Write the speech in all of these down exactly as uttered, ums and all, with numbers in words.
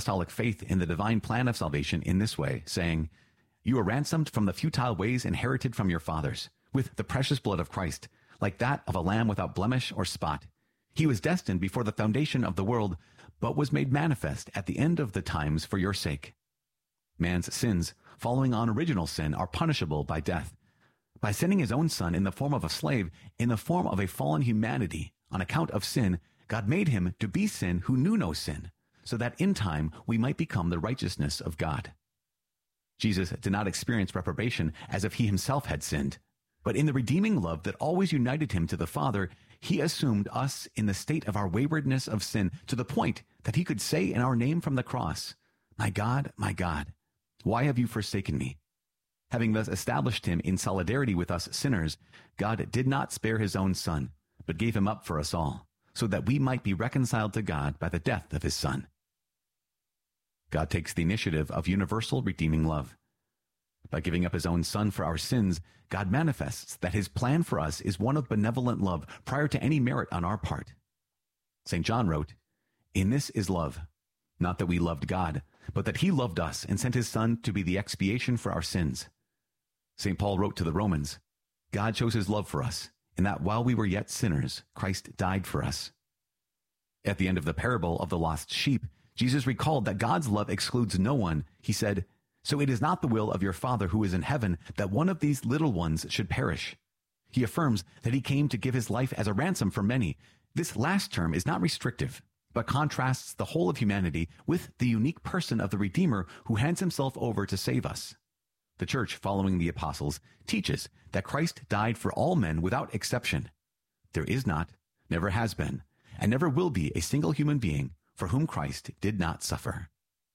apostolic faith in the divine plan of salvation in this way, saying, "You are ransomed from the futile ways inherited from your fathers, with the precious blood of Christ, like that of a lamb without blemish or spot. He was destined before the foundation of the world, but was made manifest at the end of the times for your sake." Man's sins, following on original sin, are punishable by death. By sending his own son in the form of a slave, in the form of a fallen humanity, on account of sin, God made him to be sin who knew no sin, so that in time we might become the righteousness of God. Jesus did not experience reprobation as if he himself had sinned, but in the redeeming love that always united him to the Father, he assumed us in the state of our waywardness of sin to the point that he could say in our name from the cross, "My God, my God, why have you forsaken me?" Having thus established him in solidarity with us sinners, God did not spare his own son, but gave him up for us all, so that we might be reconciled to God by the death of his son. God takes the initiative of universal redeeming love. By giving up his own son for our sins, God manifests that his plan for us is one of benevolent love prior to any merit on our part. Saint John wrote, "In this is love, not that we loved God, but that he loved us and sent his son to be the expiation for our sins." Saint Paul wrote to the Romans, "God shows his love for us, in that while we were yet sinners, Christ died for us." At the end of the parable of the lost sheep, Jesus recalled that God's love excludes no one. He said, "So it is not the will of your Father who is in heaven that one of these little ones should perish." He affirms that he came to give his life as a ransom for many. This last term is not restrictive, but contrasts the whole of humanity with the unique person of the Redeemer who hands himself over to save us. The Church, following the apostles, teaches that Christ died for all men without exception. There is not, never has been, and never will be a single human being for whom Christ did not suffer.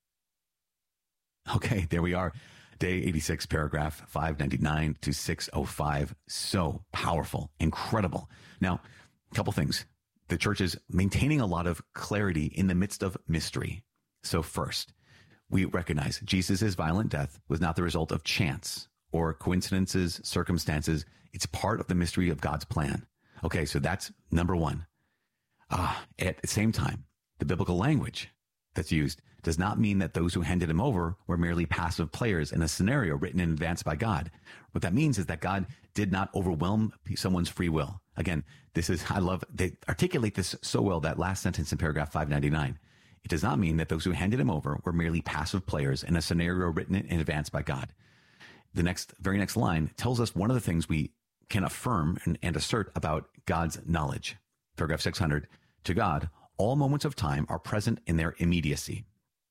Okay, there we are. Day eighty-six, paragraph five ninety-nine to six oh five. So powerful, incredible. Now, a couple things. The Church is maintaining a lot of clarity in the midst of mystery. So first, we recognize Jesus' violent death was not the result of chance or coincidences, circumstances. It's part of the mystery of God's plan. Okay, so that's number one. Ah, at the same time, the biblical language that's used does not mean that those who handed him over were merely passive players in a scenario written in advance by God. What that means is that God did not overwhelm someone's free will. Again, this is, I love, they articulate this so well, that last sentence in paragraph five ninety-nine. It does not mean that those who handed him over were merely passive players in a scenario written in advance by God. The next, very next line tells us one of the things we can affirm and, and assert about God's knowledge. Paragraph six hundred, to God, all moments of time are present in their immediacy.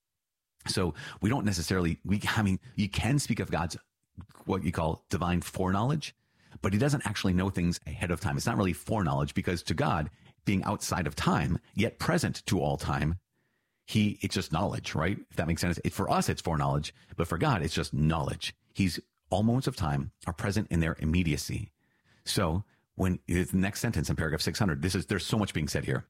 So we don't necessarily, we, I mean, you can speak of God's, what you call divine foreknowledge, but he doesn't actually know things ahead of time. It's not really foreknowledge, because to God, being outside of time, yet present to all time, he, it's just knowledge, right? If that makes sense. It, for us, it's foreknowledge, but for God, it's just knowledge. He's, all moments of time are present in their immediacy. So when the next sentence in paragraph six hundred, this is, there's so much being said here.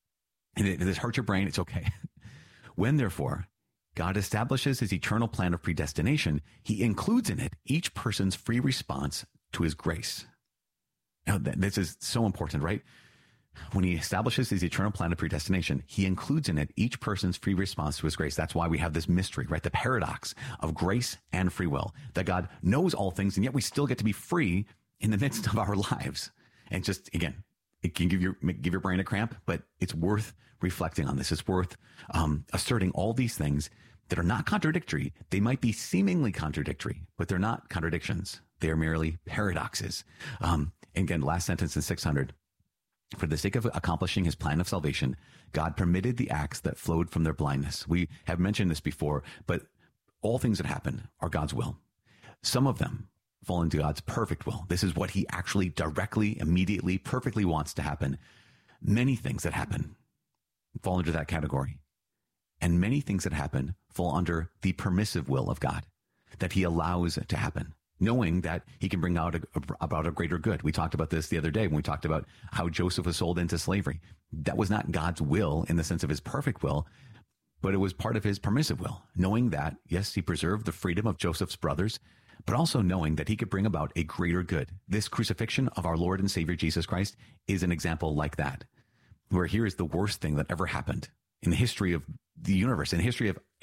And if this hurts your brain, it's okay. When therefore God establishes his eternal plan of predestination, he includes in it each person's free response to his grace. Now, this is so important, right? When he establishes his eternal plan of predestination, he includes in it each person's free response to his grace. That's why we have this mystery, right? The paradox of grace and free will, that God knows all things, and yet we still get to be free in the midst of our lives. And just, again, it can give your, give your brain a cramp, but it's worth reflecting on this. It's worth um, asserting all these things that are not contradictory. They might be seemingly contradictory, but they're not contradictions. They are merely paradoxes. Um, and again, last sentence in six hundred. For the sake of accomplishing his plan of salvation, God permitted the acts that flowed from their blindness. We have mentioned this before, but all things that happen are God's will. Some of them fall into God's perfect will. This is what he actually directly, immediately, perfectly wants to happen. Many things that happen fall into that category. And many things that happen fall under the permissive will of God, that he allows to happen, knowing that he can bring out a, about a greater good. We talked about this the other day when we talked about how Joseph was sold into slavery. That was not God's will in the sense of his perfect will, but it was part of his permissive will, knowing that, yes, he preserved the freedom of Joseph's brothers, but also knowing that he could bring about a greater good. This crucifixion of our Lord and Savior Jesus Christ is an example like that, where here is the worst thing that ever happened in the history of the universe, in the history of